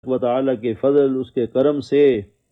و تعالیٰ کے فضل، اس کے کرم سے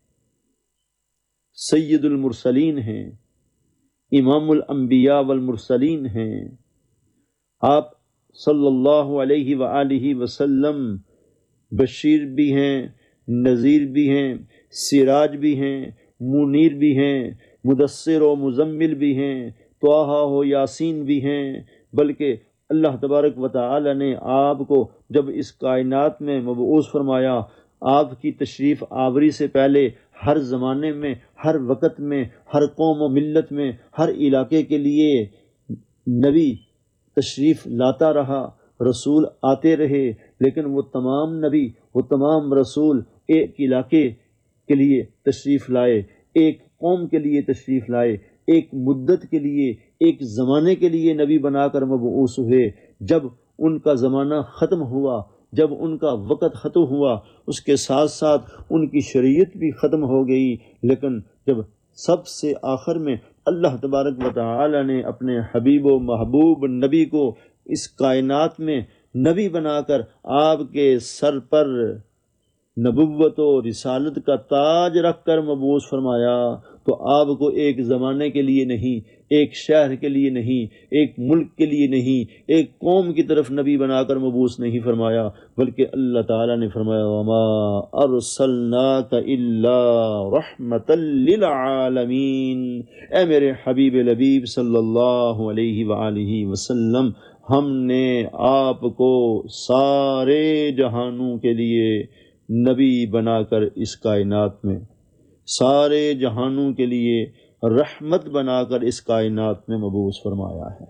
سید المرسلین ہیں، امام الانبیاء والمرسلین ہیں۔ آپ صلی اللہ علیہ وآلہ وسلم بشیر بھی ہیں، نذیر بھی ہیں، سراج بھی ہیں، منیر بھی ہیں، مدثر و مزمل بھی ہیں، طٰہٰ و یاسین بھی ہیں۔ بلکہ اللہ تبارک و تعالی نے آپ کو جب اس کائنات میں مبعوث فرمایا، آپ کی تشریف آوری سے پہلے ہر زمانے میں، ہر وقت میں، ہر قوم و ملت میں، ہر علاقے کے لیے نبی تشریف لاتا رہا، رسول آتے رہے، لیکن وہ تمام نبی، وہ تمام رسول ایک علاقے کے لیے تشریف لائے، ایک قوم کے لیے تشریف لائے، ایک مدت کے لیے، ایک زمانے کے لیے نبی بنا کر مبعوث ہوئے۔ جب ان کا زمانہ ختم ہوا، جب ان کا وقت ختم ہوا، اس کے ساتھ ساتھ ان کی شریعت بھی ختم ہو گئی، لیکن جب سب سے آخر میں اللہ تبارک و تعالی نے اپنے حبیب و محبوب نبی کو اس کائنات میں نبی بنا کر آپ کے سر پر نبوت و رسالت کا تاج رکھ کر مبعوث فرمایا، تو آپ کو ایک زمانے کے لیے نہیں، ایک شہر کے لیے نہیں، ایک ملک کے لیے نہیں، ایک قوم کی طرف نبی بنا کر مبعوث نہیں فرمایا، بلکہ اللہ تعالیٰ نے فرمایا وما ارسلناک الا رحمتا للعالمین۔ اے میرے حبیب لبیب صلی اللہ علیہ وآلہ وسلم، ہم نے آپ کو سارے جہانوں کے لیے نبی بنا کر اس کائنات میں، سارے جہانوں کے لیے رحمت بنا کر اس کائنات میں مبعوث فرمایا ہے۔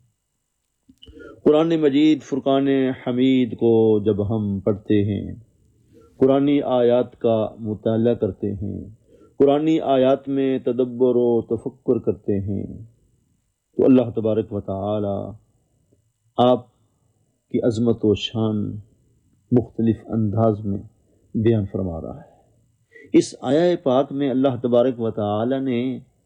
قرآن مجید فرقان حمید کو جب ہم پڑھتے ہیں، قرآنی آیات کا مطالعہ کرتے ہیں، قرآنی آیات میں تدبر و تفکر کرتے ہیں، تو اللہ تبارک و تعالی آپ کی عظمت و شان مختلف انداز میں بیان فرما رہا ہے۔ اس آیہ پاک میں اللہ تبارک و تعالی نے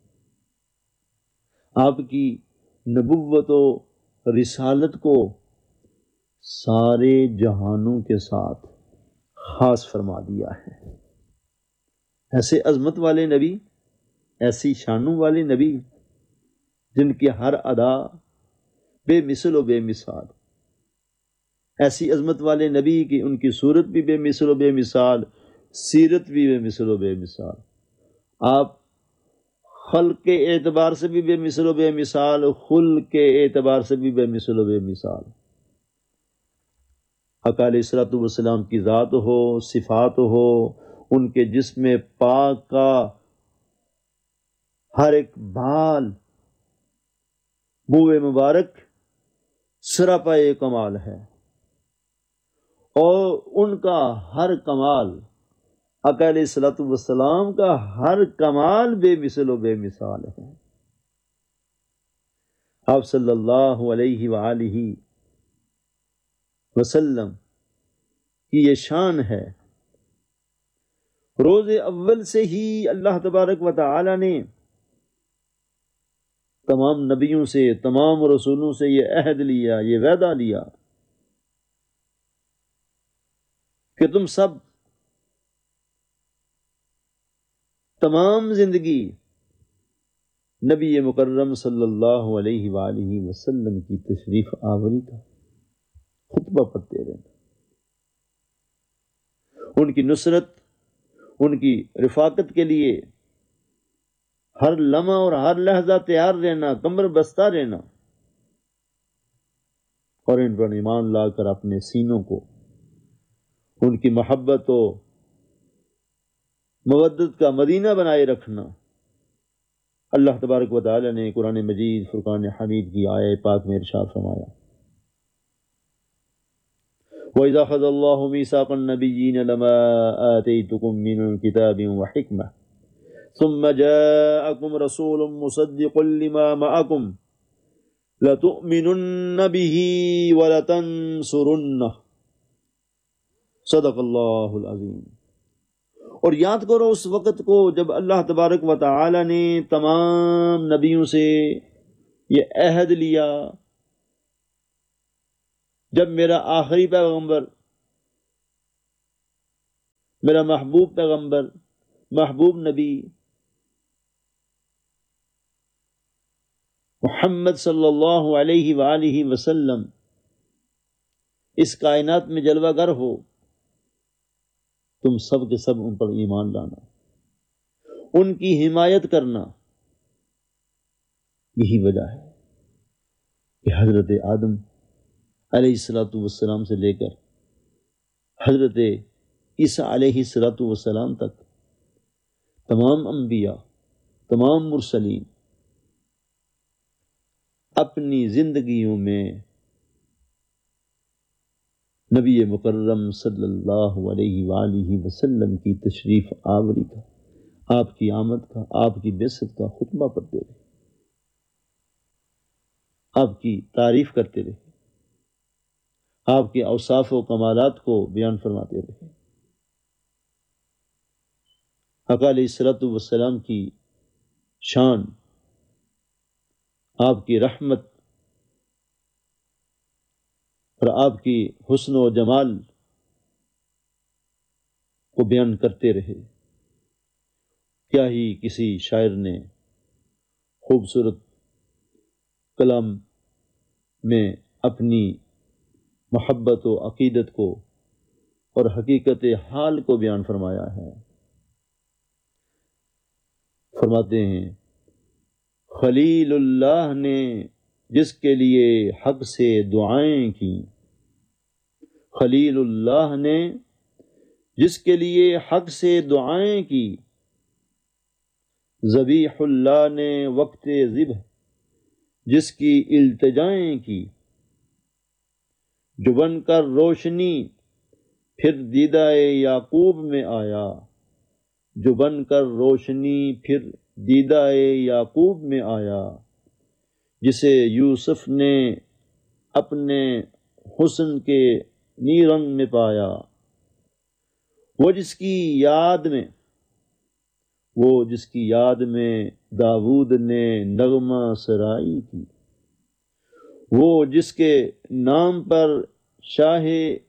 آپ کی نبوت و رسالت کو سارے جہانوں کے ساتھ خاص فرما دیا ہے۔ ایسے عظمت والے نبی، ایسی شانوں والے نبی جن کی ہر ادا بے مثل و بے مثال، ایسی عظمت والے نبی کہ ان کی صورت بھی بے مثل و بے مثال، سیرت بھی بے مثل و بے مثال، آپ خلق کے اعتبار سے بھی بے مثل و بے مثال، خلق کے اعتبار سے بھی بے مثل و بے مثال۔ آقا علیہ الصلوۃ والسلام کی ذات ہو، صفات ہو، ان کے جسم پاک کا ہر ایک بال، منہ مبارک سراپا کمال ہے، اور ان کا ہر کمال، آقا علیہ الصلوۃ والسلام کا ہر کمال بے مثل و بے مثال ہے۔ آپ صلی اللہ علیہ وآلہ وسلم کی یہ شان ہے، روز اول سے ہی اللہ تبارک و تعالی نے تمام نبیوں سے، تمام رسولوں سے یہ عہد لیا، یہ وعدہ لیا کہ تم سب تمام زندگی نبی مکرم صلی اللہ علیہ وآلہ وسلم کی تشریف آوری کا خطبہ پڑھتے رہنا، ان کی نصرت، ان کی رفاقت کے لیے ہر لمحہ اور ہر لحظہ تیار رہنا، کمر بستہ رہنا، اور ان پر ایمان لا کر اپنے سینوں کو ان کی محبت و مودت کا مدینہ بنائے رکھنا۔ اللہ تبارک و تعالی نے قرآن مجید فرقان حمید کی آیہ پاک میں ارشاد فرمایا وَإِذَا أَخَذَ اللَّهُ مِيثَاقَ النَّبِيِّينَ لَمَا آتَيْتُكُم مِّن كِتَابٍ وَحِكْمَةٍ ثُمَّ جَاءَكُمْ رَسُولٌ مُّصَدِّقٌ لِّمَا مَعَكُمْ لَتُؤْمِنُنَّ بِهِ وَلَتَنصُرُنَّهُ صدق اللہ العظیم۔ اور یاد کرو اس وقت کو جب اللہ تبارک و تعالی نے تمام نبیوں سے یہ عہد لیا، جب میرا آخری پیغمبر میرا محبوب پیغمبر، محبوب نبی محمد صلی اللہ علیہ وآلہ وسلم اس کائنات میں جلوہ گر ہو، تم سب کے سب ان پر ایمان لانا، ان کی حمایت کرنا۔ یہی وجہ ہے کہ حضرت آدم علیہ السلام سے لے کر حضرت عیسیٰ علیہ السلام تک تمام انبیاء، تمام مرسلین اپنی زندگیوں میں نبی مکرم صلی اللہ علیہ وآلہ وسلم کی تشریف آوری کا، آپ کی آمد کا، آپ کی بعثت کا خطبہ پڑھتے رہے، آپ کی تعریف کرتے رہے، آپ کے اوصاف و کمالات کو بیان فرماتے رہے۔ آقا علیہ السلام کی شان، آپ کی رحمت اور آپ کی حسن و جمال کو بیان کرتے رہے۔ کیا ہی کسی شاعر نے خوبصورت کلام میں اپنی محبت و عقیدت کو اور حقیقت حال کو بیان فرمایا ہے۔ فرماتے ہیں خلیل اللہ نے جس کے لیے حق سے دعائیں کی، خلیل اللہ نے جس کے لیے حق سے دعائیں کی، ذبیح اللہ نے وقت ذبح جس کی التجائیں کی، جو بن کر روشنی پھر دیدہ یعقوب میں آیا، جو بن کر روشنی پھر دیدہ یعقوب میں آیا، جسے یوسف نے اپنے حسن کے نیرنگ میں پایا، وہ جس کی یاد میں داؤد نے نغمہ سرائی کی، وہ جس کے نام پر شاہ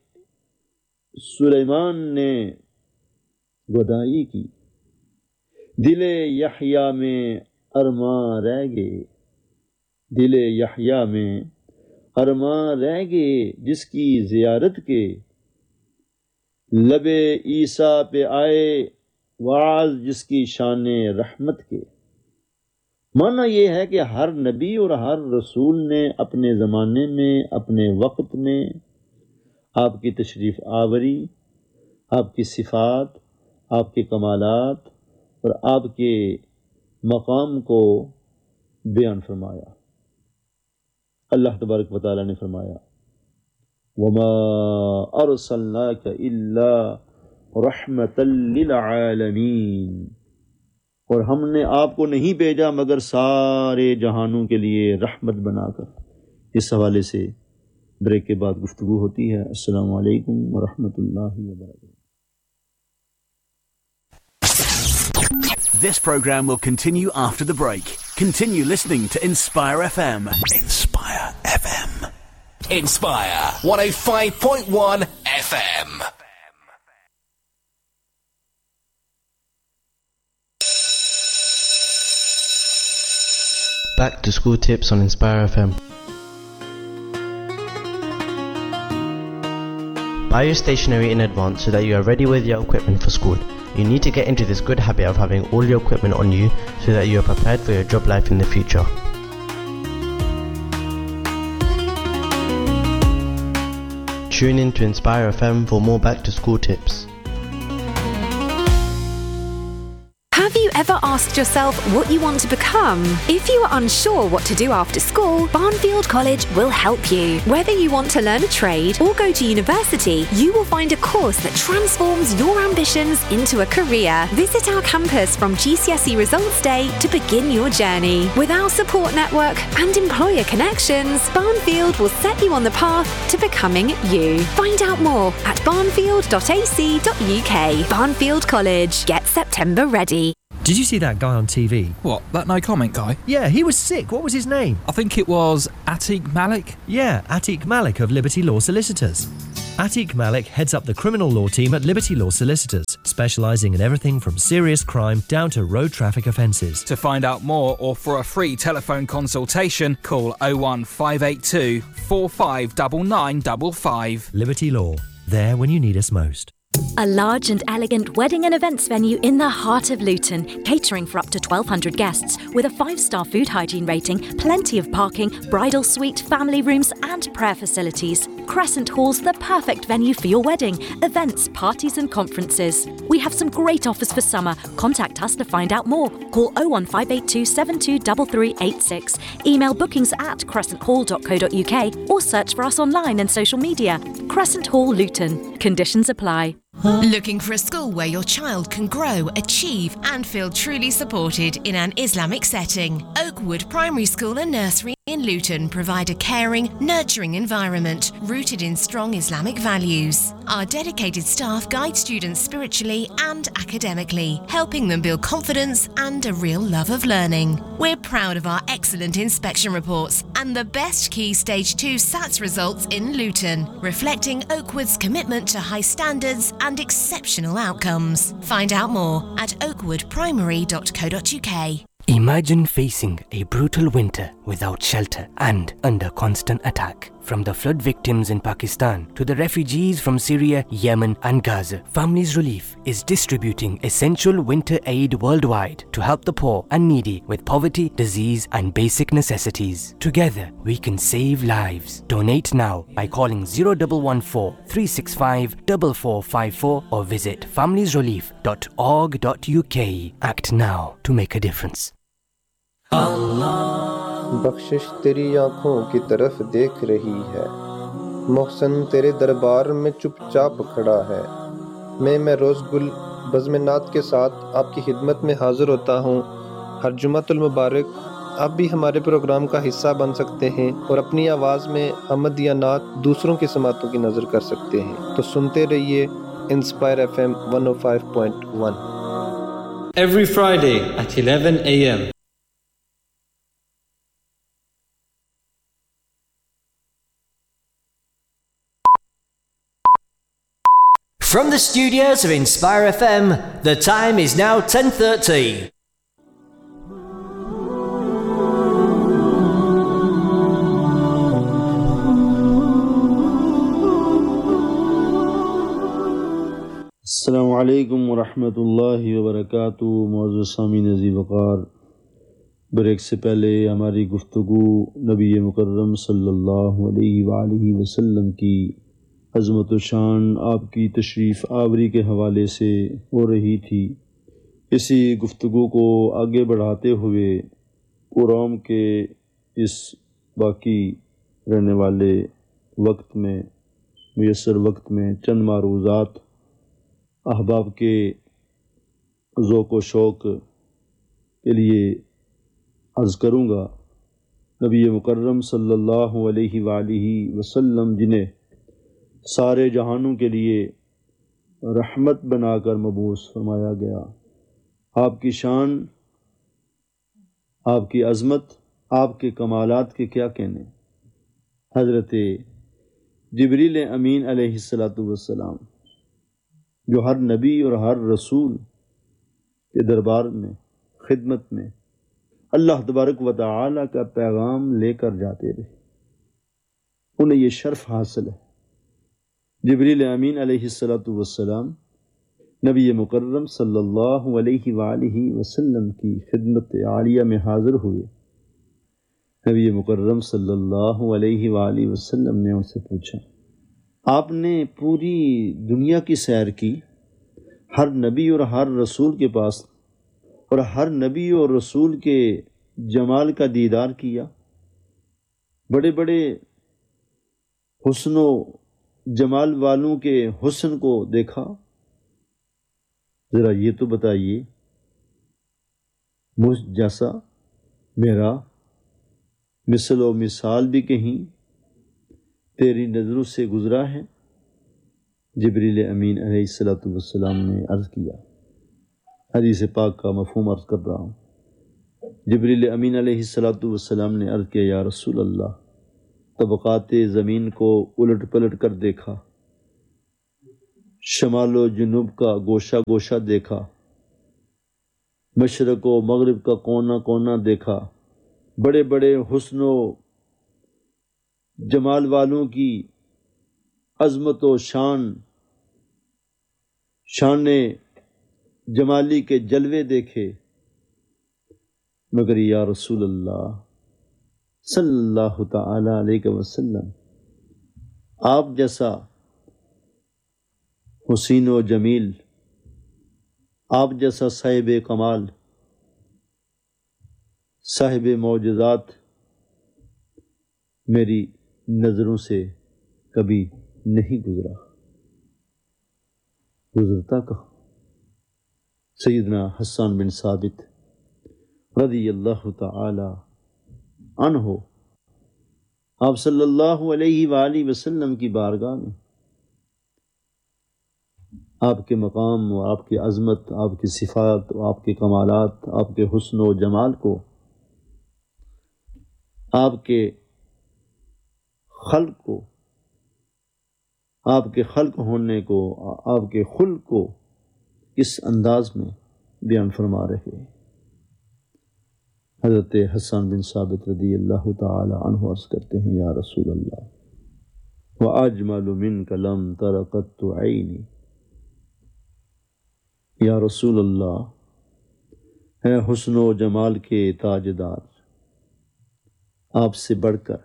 سلیمان نے گدائی کی، دل یحییٰ میں ارماں رہ گئے، دل یحییٰ میں ارماں رہ گئے، جس کی زیارت کے لب عیسیٰ پہ آئے وعظ، جس کی شان رحمت کے۔ معنی یہ ہے کہ ہر نبی اور ہر رسول نے اپنے زمانے میں، اپنے وقت میں آپ کی تشریف آوری، آپ کی صفات، آپ کے کمالات اور آپ کے مقام کو بیان فرمایا۔ اللہ تبارک و تعالیٰ نے فرمایا وَمَا أَرْسَلْنَاكَ إِلَّا رَحْمَةً لِلْعَالَمِينَ، اور ہم نے آپ کو نہیں بھیجا مگر سارے جہانوں کے لیے رحمت بنا کر۔ اس حوالے سے بریک کے بعد گفتگو ہوتی ہے۔ السلام علیکم ورحمۃ اللہ وبرکاتہ۔ This program will continue after the break. Continue listening to Inspire FM. Inspire FM. Inspire 105.1 FM. Back to school tips on Inspire FM. Buy your stationery in advance so that you are ready with your equipment for school. You need to get into this good habit of having all your equipment on you so that you are prepared for your job life in the future. Tune in to Inspire FM for more back to school tips. Have you ever asked yourself what you want to become? If you are unsure what to do after school, Barnfield College will help you. Whether you want to learn a trade or go to university, you will find a course that transforms your ambitions into a career. Visit our campus from GCSE results day to begin your journey. With our support network and employer connections, Barnfield will set you on the path to becoming you. Find out more at barnfield.ac.uk. Barnfield College. Get September ready. Did you see that guy on TV? What, that no comment guy? Yeah, he was sick. What was his name? I think it was Atiq Malik. Yeah, Atiq Malik of Liberty Law Solicitors. Atiq Malik heads up the criminal law team at Liberty Law Solicitors. specialising in everything from serious crime down to road traffic offences. To find out more or for a free telephone consultation, call 01582 459955. Liberty Law, there when you need us most. A large and elegant wedding and events venue in the heart of Luton, catering for up to 1,200 guests, with a 5-star food hygiene rating, plenty of parking, bridal suite, family rooms and prayer facilities. Crescent Hall's the perfect venue for your wedding, events, parties and conferences. We have some great offers for summer. Contact us to find out more. Call 01582 723386. Email bookings@crescenthall.co.uk or search for us online and social media. Crescent Hall, Luton. Conditions apply. Looking for a school where your child can grow, achieve and feel truly supported in an Islamic setting? Oakwood Primary School and Nursery in Luton provide a caring, nurturing environment rooted in strong Islamic values. Our dedicated staff guide students spiritually and academically, helping them build confidence and a real love of learning. We're proud of our excellent inspection reports and the best Key Stage 2 SATS results in Luton, reflecting Oakwood's commitment to high standards and exceptional outcomes. Find out more at oakwoodprimary.co.uk. Imagine facing a brutal winter without shelter and under constant attack. From the flood victims in Pakistan to the refugees from Syria, Yemen and Gaza, Families Relief is distributing essential winter aid worldwide to help the poor and needy with poverty, disease and basic necessities. Together, we can save lives. Donate now by calling 0114 365 4454 or visit familiesrelief.org.uk. Act now to make a difference. بخشش تیری آنکھوں کی طرف دیکھ رہی ہے، محسن تیرے دربار میں چپ چاپ کھڑا ہے۔ میں روز گل بزم نعت کے ساتھ آپ کی خدمت میں حاضر ہوتا ہوں۔ ہر جمعۃ المبارک آپ بھی ہمارے پروگرام کا حصہ بن سکتے ہیں اور اپنی آواز میں حمد یا نعت دوسروں کی سماعتوں کی نظر کر سکتے ہیں۔ تو سنتے رہیے inspire FM 105.1 every Friday at 11 a.m. From the studios of Inspire FM, the time is now 10:30. السلام علیکم ورحمۃ اللہ وبرکاتہ۔ معزز سامعین عزیز وقار، بریک سے پہلے ہماری گفتگو نبی مکرم صلی اللہ علیہ وآلہ وسلم کی عظمت و شان، آپ کی تشریف آوری کے حوالے سے ہو رہی تھی۔ اسی گفتگو کو آگے بڑھاتے ہوئے پروگرام کے اس باقی رہنے والے وقت میں، میسر وقت میں، چند معروضات احباب کے ذوق و شوق کے لیے عرض کروں گا۔ نبی مکرم صلی اللہ علیہ وآلہ وسلم جنہیں سارے جہانوں کے لیے رحمت بنا کر مبعوث فرمایا گیا، آپ کی شان، آپ کی عظمت، آپ کے کمالات کے کیا کہنے۔ حضرت جبریل امین علیہ السلام جو ہر نبی اور ہر رسول کے دربار میں خدمت میں اللہ تبارک و تعالی کا پیغام لے کر جاتے رہے، انہیں یہ شرف حاصل ہے۔ جبریل امین علیہ السلام نبی مکرم صلی اللہ علیہ وآلہ وسلم کی خدمت عالیہ میں حاضر ہوئے۔ نبی مکرم صلی اللہ علیہ وآلہ وسلم نے ان سے پوچھا، آپ نے پوری دنیا کی سیر کی، ہر نبی اور ہر رسول کے پاس، اور ہر نبی اور رسول کے جمال کا دیدار کیا، بڑے بڑے حسن و جمال والوں کے حسن کو دیکھا، ذرا یہ تو بتائیے مجھ جیسا میرا مثل و مثال بھی کہیں تیری نظروں سے گزرا ہے؟ جبریل امین علیہ السلام نے عرض کیا، حدیث پاک کا مفہوم عرض کر رہا ہوں۔ جبریل امین علیہ السلام نے عرض کیا، یا رسول اللہ، طبقات زمین کو الٹ پلٹ کر دیکھا، شمال و جنوب کا گوشہ گوشہ دیکھا، مشرق و مغرب کا کونا کونا دیکھا، بڑے بڑے حسن و جمال والوں کی عظمت و شان جمالی کے جلوے دیکھے، مگر یا رسول اللہ صلی اللہ تعالی علیہ وسلم آپ جیسا حسین و جمیل، آپ جیسا صاحب کمال، صاحب معجزات میری نظروں سے کبھی نہیں گزرتا کہاں؟ سیدنا حسان بن ثابت رضی اللہ تعالی عنہ آپ صلی اللہ علیہ وآلہ وسلم کی بارگاہ میں آپ کے مقام و آپ کی عظمت، آپ کی صفات و آپ کے کمالات، آپ کے حسن و جمال کو، آپ کے خلق کو، آپ کے خلق ہونے کو، آپ کے خلق کو اس انداز میں بیان فرما رہے ہیں۔ حضرت حسان بن ثابت رضی اللہ تعالی عنہ عرض کرتے ہیں، یا رسول اللہ وَأَجْمَلُ مِنْكَ لَمْ تَرَ قَطُّ عَيْنِي، یا رسول اللہ ہے حسن و جمال کے تاجدار، آپ سے بڑھ کر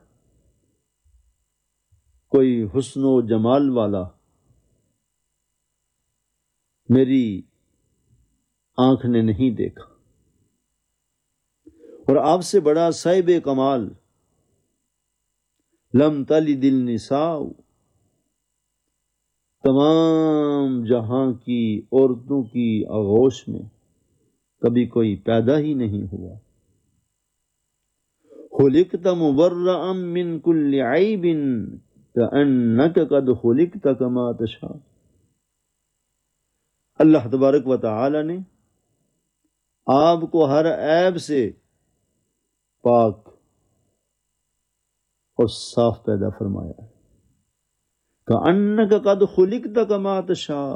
کوئی حسن و جمال والا میری آنکھ نے نہیں دیکھا، اور آپ سے بڑا صاحب کمال لم تلد النساء، تمام جہاں کی عورتوں کی آغوش میں کبھی کوئی پیدا ہی نہیں ہوا۔ خلقت مبرأ من كل عیب کأنک قد خلقت کما تشاء، اللہ تبارک و تعالی نے آپ کو ہر عیب سے پاک اور صاف پیدا فرمایا ہے۔ کأنک قد خلقت کما تشاء،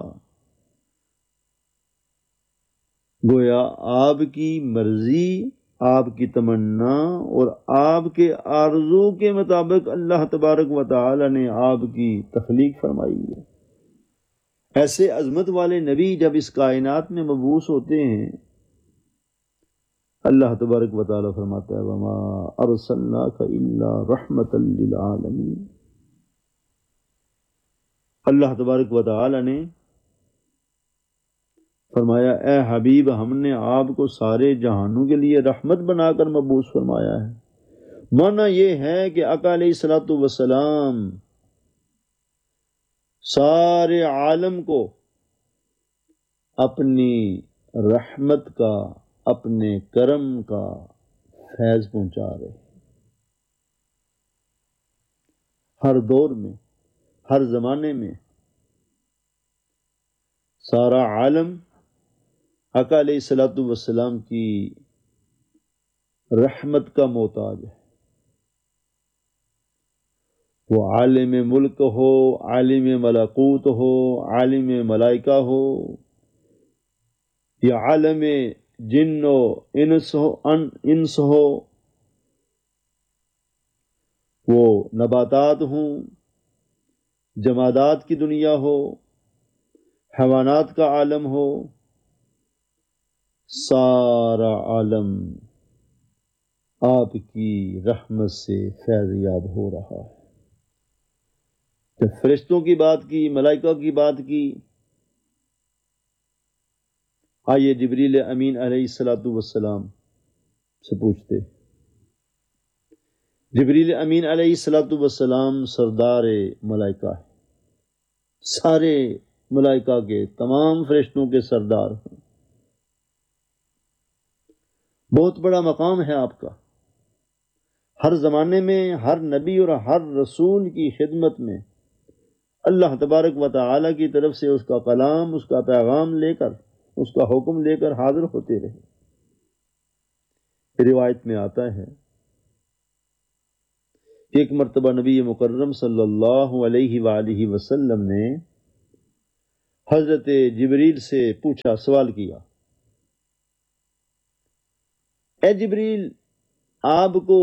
گویا آپ کی مرضی، آپ کی تمنا اور آپ کے آرزو کے مطابق اللہ تبارک و تعالی نے آپ کی تخلیق فرمائی ہے۔ ایسے عظمت والے نبی جب اس کائنات میں مبعوث ہوتے ہیں، اللہ تبارک و تعالی فرماتا ہے وَمَا أَرْسَلْنَاكَ إِلَّا رَحْمَةً لِّلْعَالَمِينَ، اللہ تبارک و تعالی نے فرمایا اے حبیب، ہم نے آپ کو سارے جہانوں کے لیے رحمت بنا کر مبعوث فرمایا ہے۔ معنی یہ ہے کہ آقا علیہ الصلوۃ والسلام سارے عالم کو اپنی رحمت کا، اپنے کرم کا فیض پہنچا رہے ہیں۔ ہر دور میں، ہر زمانے میں سارا عالم آقا علیہ الصلوۃ والسلام کی رحمت کا محتاج ہے۔ وہ عالم ملک ہو، عالم ملکوت ہو، عالم ملائکہ ہو، یا عالم جن و انس ہو، وہ نباتات ہوں، جمادات کی دنیا ہو، حیوانات کا عالم ہو، سارا عالم آپ کی رحمت سے فیض یاب ہو رہا ہے۔ جب فرشتوں کی بات کی، ملائکہ کی بات کی، آئیے جبریل امین علیہ الصلوۃ والسلام سے پوچھتے۔ جبریل امین علیہ الصلوۃ والسلام سردار ملائکہ ہے، سارے ملائکہ کے، تمام فرشتوں کے سردار ہیں۔ بہت بڑا مقام ہے آپ کا، ہر زمانے میں ہر نبی اور ہر رسول کی خدمت میں اللہ تبارک و تعالی کی طرف سے اس کا کلام، اس کا پیغام لے کر، اس کا حکم لے کر حاضر ہوتے رہے۔ روایت میں آتا ہے کہ ایک مرتبہ نبی مکرم صلی اللہ علیہ وآلہ وسلم نے حضرت جبریل سے پوچھا، سوال کیا، اے جبریل، آپ کو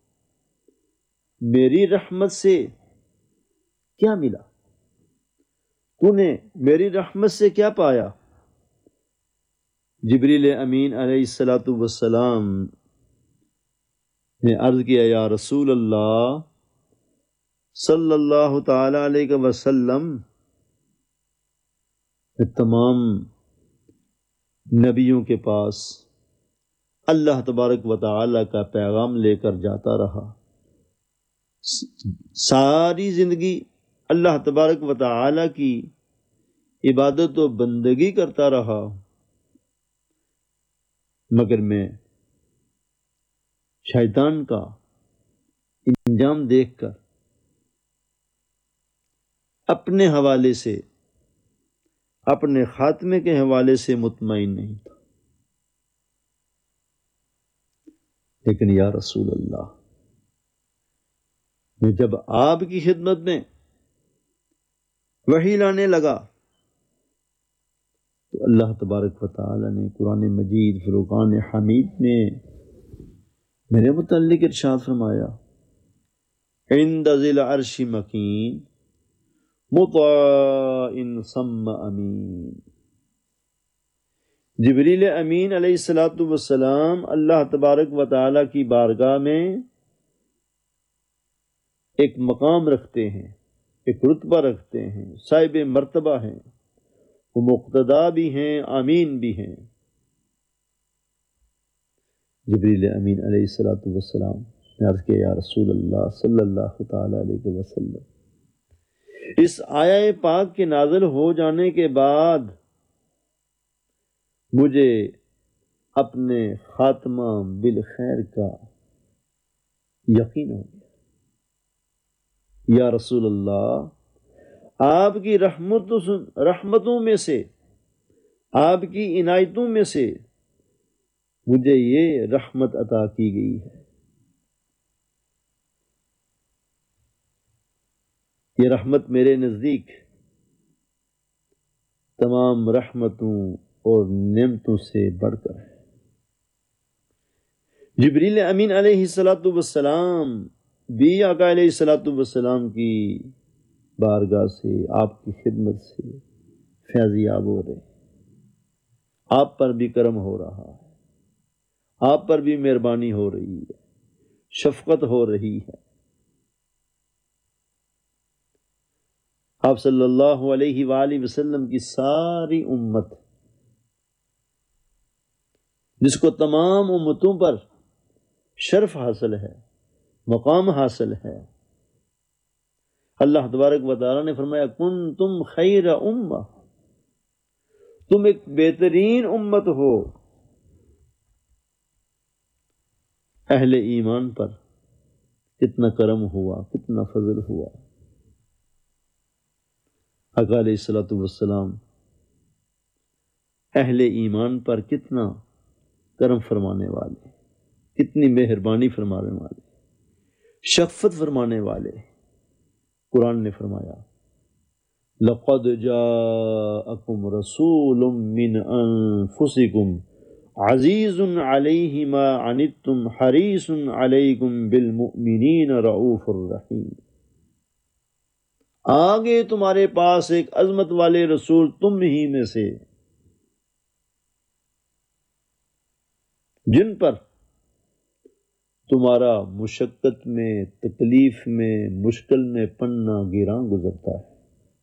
میری رحمت سے کیا ملا؟ تو نے میری رحمت سے کیا پایا؟ جبریل امین علیہ السلام نے عرض کیا، یا رسول اللہ صلی اللہ تعالی علیہ وسلم، میں تمام نبیوں کے پاس اللہ تبارک و تعالی کا پیغام لے کر جاتا رہا، ساری زندگی اللہ تبارک و تعالی کی عبادت و بندگی کرتا رہا، مگر میں شیطان کا انجام دیکھ کر اپنے حوالے سے، اپنے خاتمے کے حوالے سے مطمئن نہیں تھا۔ لیکن یا رسول اللہ، میں جب آپ کی خدمت میں وحی لانے لگا تو اللہ تبارک و تعالی نے قرآن مجید فرقان حمید میں میرے متعلق ارشاد فرمایا، عند ذی العرش مکین مطاع ثم امین۔ جبریل امین علیہ السلام اللہ تبارک و تعالی کی بارگاہ میں ایک مقام رکھتے ہیں، ایک رتبہ رکھتے ہیں، صاحب مرتبہ ہیں، وہ مقتدا بھی ہیں، امین بھی ہیں۔ جبریل امین علیہ السلام نے عرض کیا، یا رسول اللہ صلی اللہ تعالی علیہ وسلم، اس آیہ پاک کے نازل ہو جانے کے بعد مجھے اپنے خاتمہ بالخیر کا یقین ہو گیا۔ یا رسول اللہ، آپ کی رحمتوں میں سے، آپ کی عنایتوں میں سے مجھے یہ رحمت عطا کی گئی ہے۔ یہ رحمت میرے نزدیک تمام رحمتوں اور نعمتوں سے بڑھ کر ہے۔ جبریل امین علیہ السلام بھی آقا علیہ السلام کی بارگاہ سے، آپ کی خدمت سے فیضیاب ہو رہے، آپ پر بھی کرم ہو رہا ہے، آپ پر بھی مہربانی ہو رہی ہے، شفقت ہو رہی ہے۔ آپ صلی اللہ علیہ وآلہ وسلم کی ساری امت، جس کو تمام امتوں پر شرف حاصل ہے، مقام حاصل ہے، اللہ تبارک و تعالی نے فرمایا، کنتم خیر امہ، تم ایک بہترین امت ہو۔ اہل ایمان پر کتنا کرم ہوا، کتنا فضل ہوا۔ آقا علیہ السلام اہل ایمان پر کتنا کرم فرمانے والے، کتنی مہربانی فرمانے والے، شفقت فرمانے والے۔ قرآن نے فرمایا، لَقَدْ جَاءَكُمْ رَسُولٌ مِّنْ أَنفُسِكُمْ عَزِيزٌ عَلَيْهِ مَا عَنِتُّمْ حَرِيصٌ عَلَيْكُمْ بِالْمُؤْمِنِينَ رَءُوفٌ رَحِيمٌ۔ آگے تمہارے پاس ایک عظمت والے رسول تم ہی میں سے، جن پر تمہارا مشقت میں، تکلیف میں، مشکل میں پڑنا گراں گزرتا ہے۔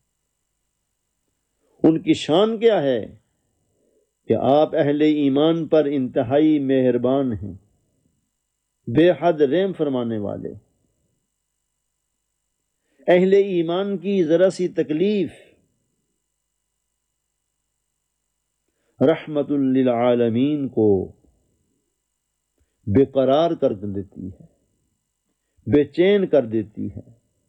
ان کی شان کیا ہے کہ آپ اہل ایمان پر انتہائی مہربان ہیں، بے حد رحم فرمانے والے۔ اہل ایمان کی ذرا سی تکلیف رحمت للعالمین کو بے قرار کر دیتی ہے، بے چین کر دیتی ہے۔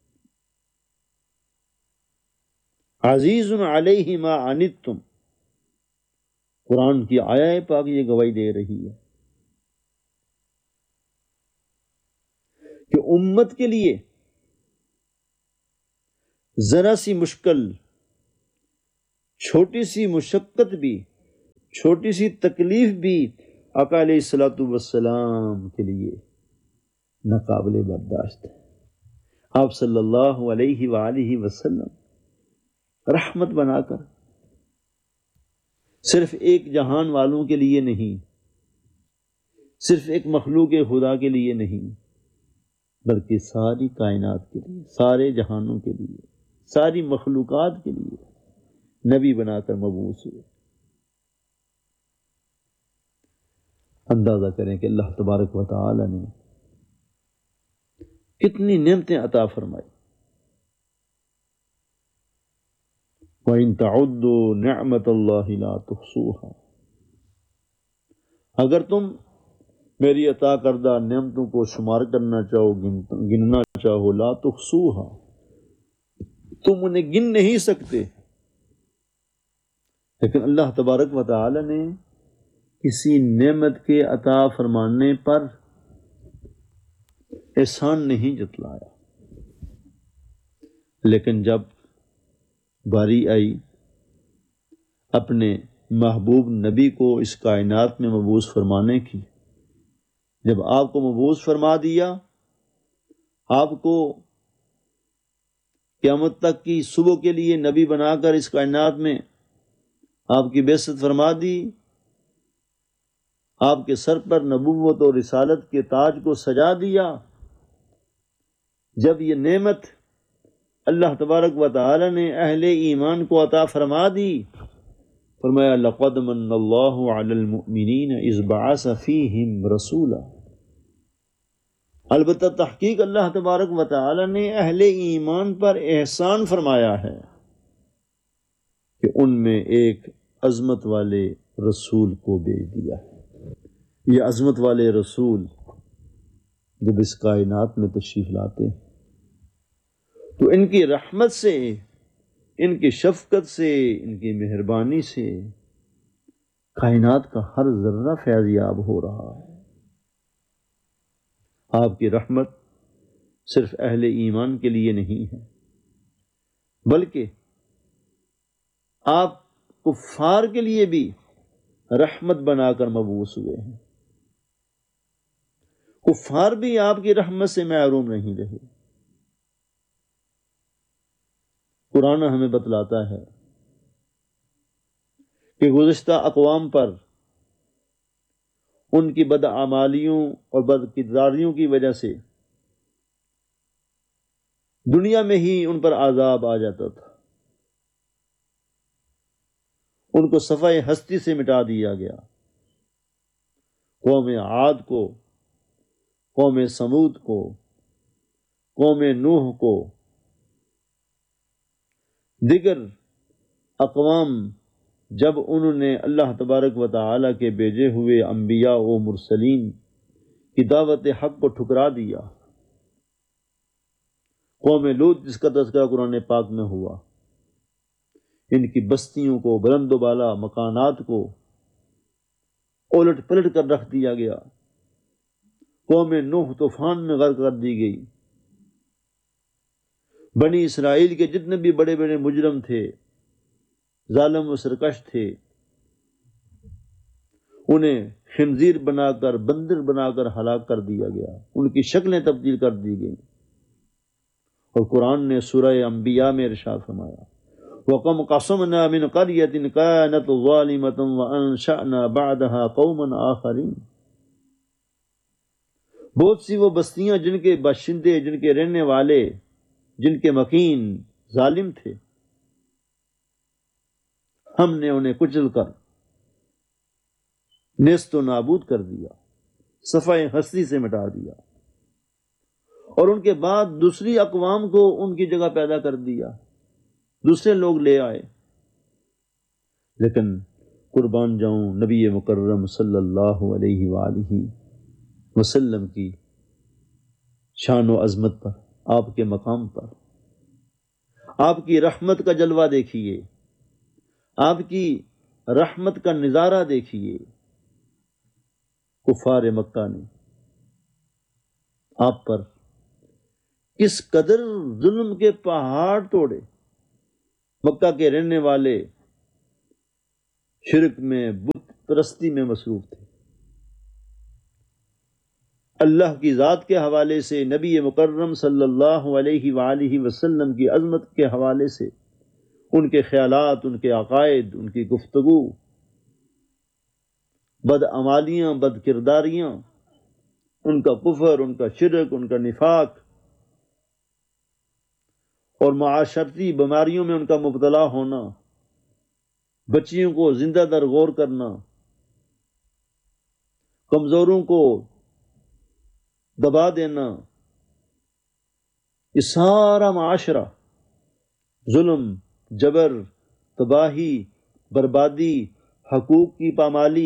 عزیز علیہ ما عنتم، قرآن کی آیہ پاک یہ گواہی دے رہی ہے کہ امت کے لیے ذرا سی مشکل، چھوٹی سی مشقت بھی، چھوٹی سی تکلیف بھی آقا علیہ الصلوۃ والسلام کے لیے ناقابل برداشت ہے۔ آپ صلی اللہ علیہ وآلہ وسلم رحمت بنا کر صرف ایک جہان والوں کے لیے نہیں، صرف ایک مخلوق خدا کے لیے نہیں، بلکہ ساری کائنات کے لیے، سارے جہانوں کے لیے، ساری مخلوقات کے لیے نبی بنا کر مبعوث ہوئے۔ اندازہ کریں کہ اللہ تبارک و تعالی نے کتنی نعمتیں عطا فرمائی۔ وَإِن تَعُدُّوا نِعْمَةَ اللَّهِ لَا تُحْصُوهَا، اگر تم میری عطا کردہ نعمتوں کو شمار کرنا چاہو، گننا چاہو، لا تحصوها، تم انہیں گن نہیں سکتے۔ لیکن اللہ تبارک و تعالی نے کسی نعمت کے عطا فرمانے پر احسان نہیں جتلایا، لیکن جب باری آئی اپنے محبوب نبی کو اس کائنات میں مبعوث فرمانے کی، جب آپ کو مبعوث فرما دیا، آپ کو قیامت تک کی صبح کے لیے نبی بنا کر اس کائنات میں آپ کی بعثت فرما دی، آپ کے سر پر نبوت اور رسالت کے تاج کو سجا دیا، جب یہ نعمت اللہ تبارک و تعالی نے اہل ایمان کو عطا فرما دی، فرمایا لَقَدْ مَنَّ اللَّهُ عَلَى الْمُؤْمِنِينَ إِذْ بَعَثَ فِيهِمْ رَسُولًا، البتہ تحقیق اللہ تبارک و تعالی نے اہل ایمان پر احسان فرمایا ہے کہ ان میں ایک عظمت والے رسول کو بھیج دیا ہے۔ یہ عظمت والے رسول جب اس کائنات میں تشریف لاتے ہیں تو ان کی رحمت سے، ان کی شفقت سے، ان کی مہربانی سے کائنات کا ہر ذرہ فیض یاب ہو رہا ہے۔ آپ کی رحمت صرف اہل ایمان کے لیے نہیں ہے، بلکہ آپ کفار کے لیے بھی رحمت بنا کر مبعوث ہوئے ہیں۔ کفار بھی آپ کی رحمت سے محروم نہیں رہے۔ قرآن ہمیں بتلاتا ہے کہ گزشتہ اقوام پر ان کی بدعمالیوں اور بدکرداریوں کی وجہ سے دنیا میں ہی ان پر عذاب آ جاتا تھا، ان کو صفحہ ہستی سے مٹا دیا گیا۔ قوم عاد کو، قوم سمود کو، قوم نوح کو، دیگر اقوام جب انہوں نے اللہ تبارک و تعالی کے بھیجے ہوئے انبیاء و مرسلین کی دعوت حق کو ٹھکرا دیا، قوم لوط جس کا تذکرہ قرآن پاک میں ہوا، ان کی بستیوں کو، بلند و بالا مکانات کو الٹ پلٹ کر رکھ دیا گیا۔ قوم نوح طوفان میں غرق کر دی گئی۔ بنی اسرائیل کے جتنے بھی بڑے بڑے مجرم تھے، ظالم و سرکش تھے، انہیں خنزیر بنا کر، بندر بنا کر ہلاک کر دیا گیا، ان کی شکلیں تبدیل کر دی گئیں۔ اور قرآن نے سورہ انبیاء میں ارشاد فرمایا وَقَمْ قَصَمْنَا مِنْ قَرْيَةٍ كَانَتْ ظَالِمَةً وَأَنشَأْنَا بَعْدَهَا قَوْمًا آخَرِينَ، بہت سی وہ بستیاں جن کے باشندے، جن کے رہنے والے، جن کے مکین ظالم تھے، ہم نے انہیں کچل کر نیست و نابود کر دیا، صفحہ ہستی سے مٹا دیا، اور ان کے بعد دوسری اقوام کو ان کی جگہ پیدا کر دیا، دوسرے لوگ لے آئے۔ لیکن قربان جاؤں نبی مکرم صلی اللہ علیہ وآلہ وسلم کی شان و عظمت پر، آپ کے مقام پر، آپ کی رحمت کا جلوہ دیکھیے، آپ کی رحمت کا نظارہ دیکھیے۔ کفار مکہ نے آپ پر کس قدر ظلم کے پہاڑ توڑے۔ مکہ کے رہنے والے شرک میں، بت پرستی میں مصروف تھے۔ اللہ کی ذات کے حوالے سے، نبی مکرم صلی اللہ علیہ وآلہ وسلم کی عظمت کے حوالے سے، ان کے خیالات، ان کے عقائد، ان کی گفتگو، بدعمالیاں، بد کرداریاں، ان کا کفر، ان کا شرک، ان کا نفاق اور معاشرتی بیماریوں میں ان کا مبتلا ہونا، بچیوں کو زندہ در غور کرنا، کمزوروں کو دبا دینا، یہ سارا معاشرہ ظلم، جبر، تباہی، بربادی، حقوق کی پامالی،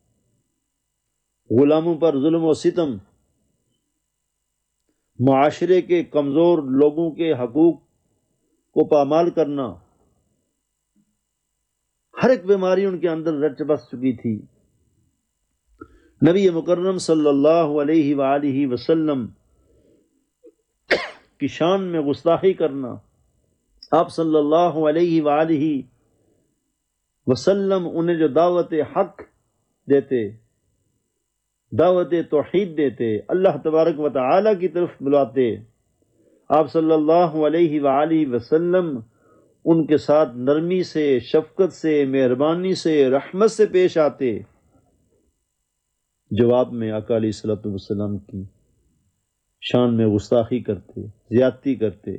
غلاموں پر ظلم و ستم، معاشرے کے کمزور لوگوں کے حقوق کو پامال کرنا، ہر ایک بیماری ان کے اندر رچ بس چکی تھی۔ نبی مکرم صلی اللہ علیہ وآلہ وسلم کی شان میں گستاخی کرنا، آپ صلی اللہ علیہ وآلہ وسلم انہیں جو دعوت حق دیتے، دعوت توحید دیتے، اللہ تبارک و تعالی کی طرف بلاتے، آپ صلی اللہ علیہ وآلہ وسلم ان کے ساتھ نرمی سے، شفقت سے، مہربانی سے، رحمت سے پیش آتے، جواب میں آقا علیہ الصلوۃ والسلام کی شان میں گستاخی کرتے، زیادتی کرتے۔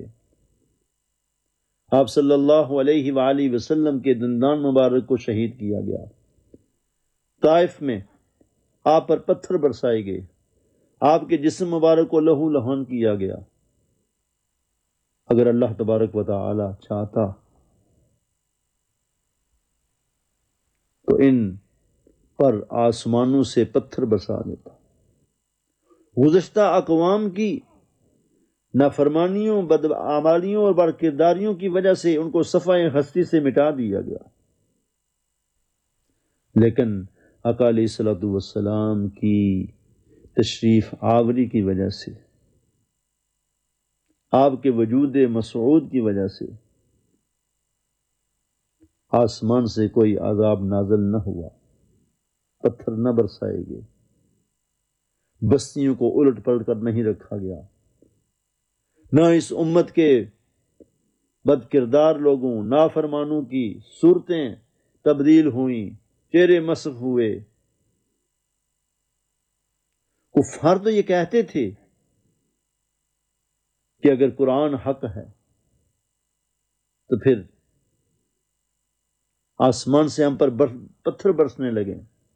آپ صلی اللہ علیہ وآلہ وسلم کے دندان مبارک کو شہید کیا گیا، طائف میں آپ پر پتھر برسائے گئے، آپ کے جسم مبارک کو لہو لہان کیا گیا۔ اگر اللہ تبارک و تعالی چاہتا تو ان پر آسمانوں سے پتھر برسا دیتا۔ گزشتہ اقوام کی نافرمانیوں، بدعمالیوں اور بدکرداریوں کی وجہ سے ان کو صفحہ ہستی سے مٹا دیا گیا، لیکن آقا علیہ الصلوۃ والسلام کی تشریف آوری کی وجہ سے، آپ کے وجود مسعود کی وجہ سے آسمان سے کوئی عذاب نازل نہ ہوا، پتھر نہ برسائے گئے، بستیوں کو الٹ پلٹ کر نہیں رکھا گیا، نہ اس امت کے بد کردار لوگوں، نافرمانوں کی صورتیں تبدیل ہوئیں، چہرے مسخ ہوئے۔ کفار تو یہ کہتے تھے کہ اگر قرآن حق ہے تو پھر آسمان سے ہم پر پتھر برسنے لگے،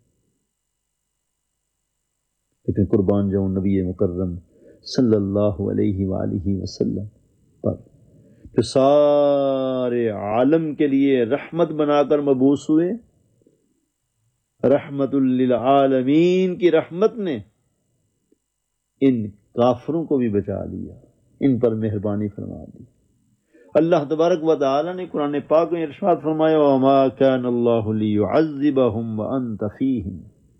لیکن قربان جاؤں نبی مکرم صلی اللہ علیہ وآلہ وسلم پر جو سارے عالم کے لیے رحمت بنا کر مبعوث ہوئے، رحمت للعالمین کی رحمت نے ان کافروں کو بھی بچا لیا، ان پر مہربانی فرما دی۔ اللہ تبارک و تعالی نے قرآن پاک میں ارشاد فرمایا وَمَا كَانَ اللَّهُ لِيُعَذِّبَهُمْ وَأَنْتَ فِيهِمْ،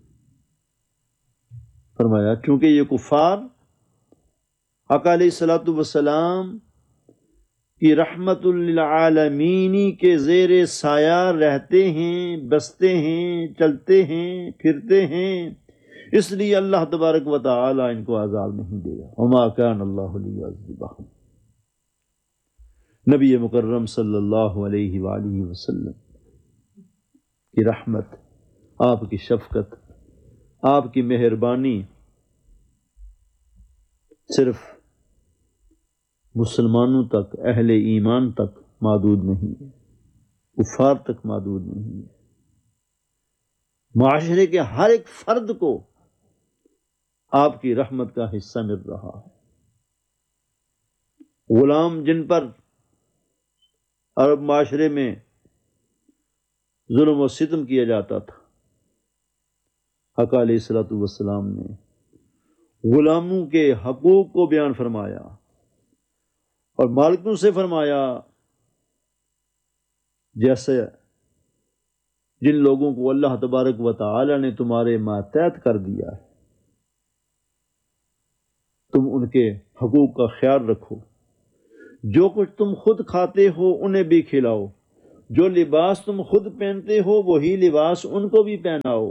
فرمایا چونکہ یہ کفار آقا علیہ الصلوۃ والسلام کی رحمت للعالمین کے زیر سایہ رہتے ہیں، بستے ہیں، چلتے ہیں، پھرتے ہیں، اس لیے اللہ تبارک و تعالی ان کو عذاب نہیں دے گا۔ وما كان اللہ لیعذبہم، نبی مکرم صلی اللہ علیہ وآلہ وسلم کی رحمت، آپ کی شفقت، آپ کی مہربانی صرف مسلمانوں تک، اہل ایمان تک محدود نہیں ہے، کفار تک محدود نہیں ہے، معاشرے کے ہر ایک فرد کو آپ کی رحمت کا حصہ مل رہا ہے۔ غلام جن پر عرب معاشرے میں ظلم و ستم کیا جاتا تھا، آقا علیہ الصلوۃ والسلام نے غلاموں کے حقوق کو بیان فرمایا اور مالکوں سے فرمایا جیسے جن لوگوں کو اللہ تبارک و تعالی نے تمہارے ماتحت کر دیا ہے، تم ان کے حقوق کا خیال رکھو، جو کچھ تم خود کھاتے ہو انہیں بھی کھلاؤ، جو لباس تم خود پہنتے ہو وہی لباس ان کو بھی پہناؤ،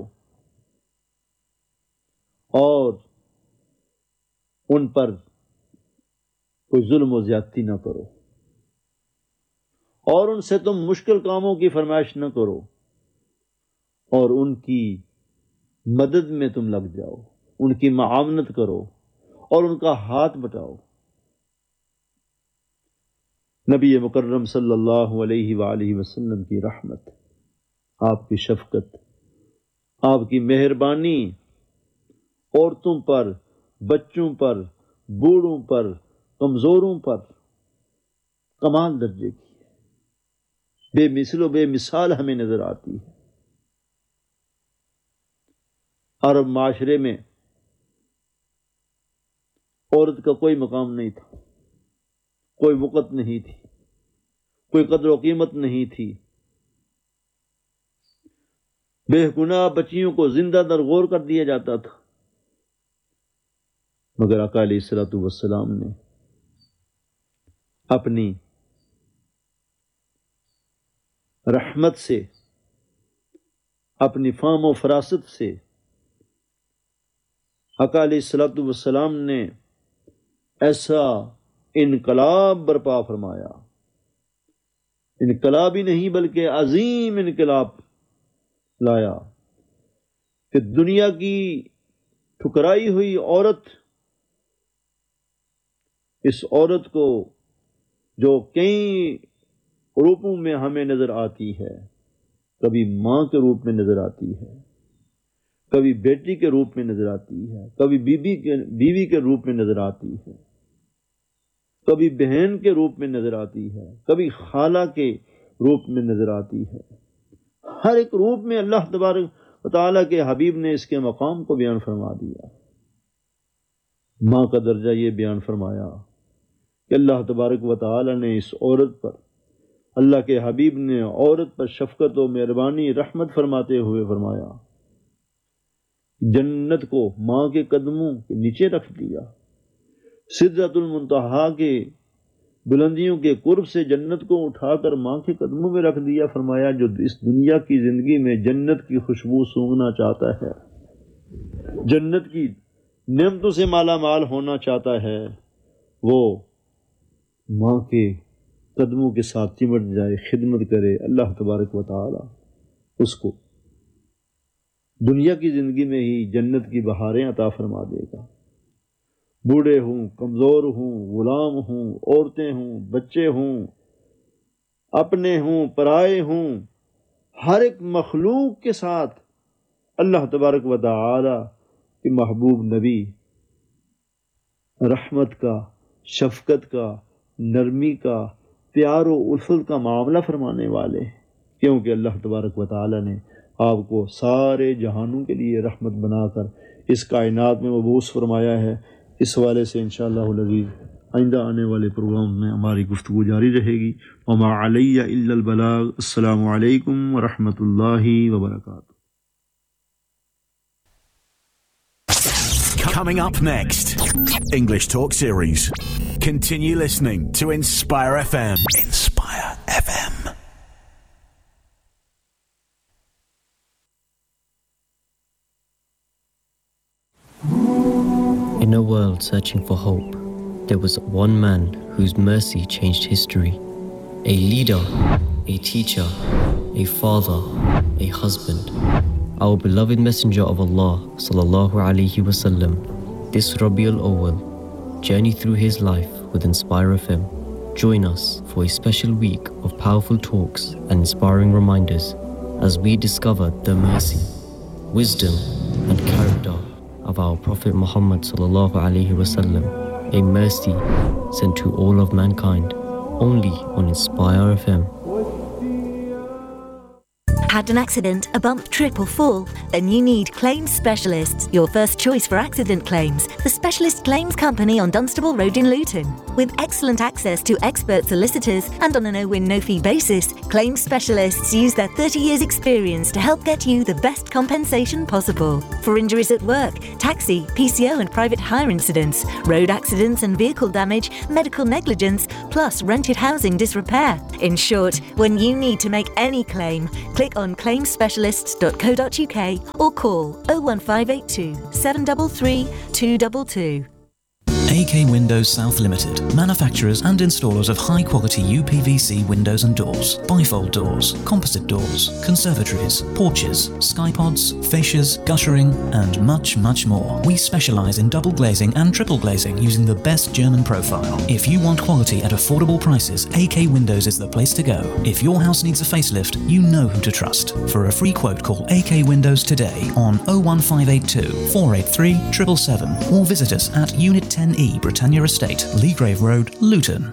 اور ان پر کوئی ظلم و زیادتی نہ کرو، اور ان سے تم مشکل کاموں کی فرمائش نہ کرو، اور ان کی مدد میں تم لگ جاؤ، ان کی معاونت کرو اور ان کا ہاتھ بٹاؤ۔ نبی مکرم صلی اللہ علیہ وآلہ وسلم کی رحمت، آپ کی شفقت، آپ کی مہربانی عورتوں پر، بچوں پر، بوڑھوں پر، کمزوروں پر کمال درجے کی ہے، بے مثل و بے مثال ہمیں نظر آتی ہے۔ عرب معاشرے میں عورت کا کوئی مقام نہیں تھا، کوئی وقت نہیں تھی، کوئی قدر و قیمت نہیں تھی، بے گناہ بچیوں کو زندہ درگور کر دیا جاتا تھا، مگر آقا علیہ الصلوۃ والسلام نے اپنی رحمت سے، اپنی فہم و فراست سے آقا علیہ الصلوۃ والسلام نے ایسا انقلاب برپا فرمایا، انقلاب ہی نہیں بلکہ عظیم انقلاب لایا کہ دنیا کی ٹھکرائی ہوئی عورت، اس عورت کو جو کئی روپوں میں ہمیں نظر آتی ہے، کبھی ماں کے روپ میں نظر آتی ہے، کبھی بیٹی کے روپ میں نظر آتی ہے، کبھی بیوی کے روپ میں نظر آتی ہے، کبھی بہن کے روپ میں نظر آتی ہے، کبھی خالہ کے روپ میں نظر آتی ہے۔ ہر ایک روپ میں اللہ تبارک و تعالیٰ کے حبیب نے اس کے مقام کو بیان فرما دیا۔ ماں کا درجہ یہ بیان فرمایا کہ اللہ تبارک و تعالیٰ نے اس عورت پر، اللہ کے حبیب نے عورت پر شفقت و مہربانی رحمت فرماتے ہوئے فرمایا، جنت کو ماں کے قدموں کے نیچے رکھ دیا، سدرۃ المنتہا کے بلندیوں کے قرب سے جنت کو اٹھا کر ماں کے قدموں میں رکھ دیا۔ فرمایا جو اس دنیا کی زندگی میں جنت کی خوشبو سونگھنا چاہتا ہے، جنت کی نعمتوں سے مالا مال ہونا چاہتا ہے، وہ ماں کے قدموں کے ساتھ چمٹ جائے، خدمت کرے، اللہ تبارک و تعالی اس کو دنیا کی زندگی میں ہی جنت کی بہاریں عطا فرما دے گا۔ بوڑھے ہوں، کمزور ہوں، غلام ہوں، عورتیں ہوں، بچے ہوں، اپنے ہوں، پرائے ہوں، ہر ایک مخلوق کے ساتھ اللہ تبارک و تعالی کہ محبوب نبی رحمت کا، شفقت کا، نرمی کا، پیار و الفت کا معاملہ فرمانے والے، کیونکہ اللہ تبارک و تعالی نے آپ کو سارے جہانوں کے لیے رحمت بنا کر اس کائنات میں مبعوث فرمایا ہے۔ اس حوالے سے انشاءاللہ العزیز آئندہ آنے والے پروگرام میں ہماری گفتگو جاری رہے گی۔ وما علی الا البلاغ۔ السلام علیکم ورحمۃ اللہ وبرکاتہ۔ Coming up next, English Talk Series. Continue listening to Inspire FM. Inspire FM. In a world searching for hope, there was one man whose mercy changed history. A leader, a teacher, a father, a husband. Our beloved Messenger of Allah sallallahu alaihi wasallam. This Rabiul Awwal, journey through his life with Inspire FM. Join us for a special week of powerful talks and inspiring reminders as we discover the mercy, wisdom and character of our Prophet Muhammad sallallahu alaihi wasallam, a mercy sent to all of mankind, only on Inspire FM. Had an accident, a bump, trip or fall? Then you need Claims Specialists, your first choice for accident claims. the specialist claims company on Dunstable Road in Luton. With excellent access to expert solicitors and on a no-win, no-fee basis, claims specialists use their 30 years' experience to help get you the best compensation possible. For injuries at work, taxi, PCO and private hire incidents, road accidents and vehicle damage, medical negligence, plus rented housing disrepair. In short, when you need to make any claim, click on claimspecialists.co.uk or call 01582 733 222. AK Windows South Limited, manufacturers and installers of high-quality UPVC windows and doors, bifold doors, composite doors, conservatories, porches, skypods, fascias, guttering, and much, much more. We specialise in double glazing and triple glazing using the best German profile. If you want quality at affordable prices, AK Windows is the place to go. If your house needs a facelift, you know who to trust. For a free quote, call AK Windows today on 01582 483 777 or visit us at Unit 10E, Britannia Estate, Leagrave Road, Luton.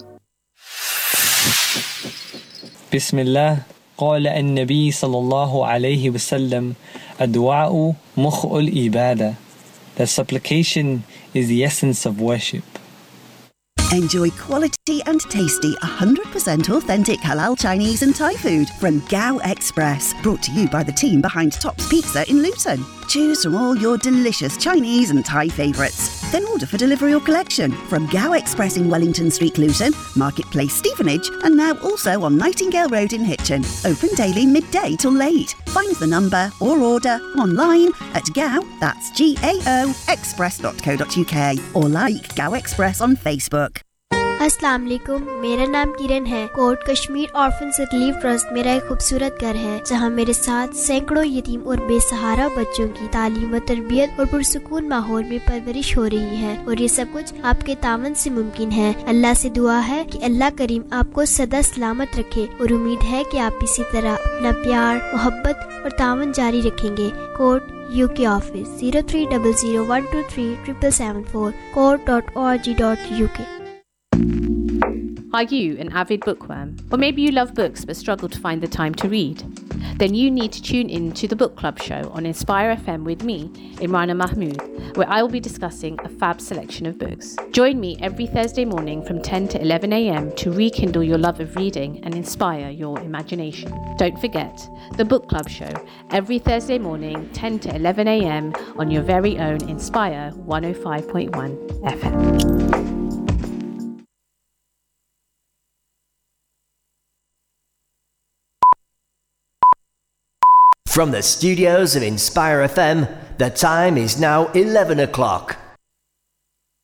بسم الله. قال النبي صلى الله عليه وسلم الدعاء مخ الإبادة. That supplication is the essence of worship. Enjoy quality and tasty 100% authentic halal Chinese and Thai food from Gao Express, brought to you by the team behind Tops Pizza in Luton. Choose from all your delicious Chinese and Thai favourites. Then order for delivery or collection from Gao Express in Wellington Street, Luton, Marketplace, Stevenage, and now also on Nightingale Road in Hitchin. Open daily midday till late. Find the number or order online at Gao, that's GAO, express.co.uk, or like Gao Express on Facebook. अस्सलाम वालेकुम, मेरा नाम किरण है। Coat Kashmir orphans relief trust मेरा एक खूबसूरत घर है जहां मेरे साथ सैकड़ों यतीम और बेसहारा बच्चों की तालीम व तरबियत और पुरसुकून माहौल में परवरिश हो रही है, और ये सब कुछ आपके तावन से मुमकिन है। अल्लाह से दुआ है कि अल्लाह करीम आपको सदा सलामत रखे, और उम्मीद है कि आप इसी तरह अपना प्यार, मोहब्बत और तावन जारी रखेंगे। Coat UK office 0300123774 court.org.uk. Are you an avid bookworm? Or maybe you love books but struggle to find the time to read? Then you need to tune in to the Book Club show on Inspire FM with me, Imrana Mahmood, where I will be discussing a fab selection of books. Join me every Thursday morning from 10 to 11 a.m. to rekindle your love of reading and inspire your imagination. Don't forget, the Book Club show, every Thursday morning, 10 to 11 a.m. on your very own Inspire 105.1 FM. From the studios of Inspire FM, the time is now 11 o'clock.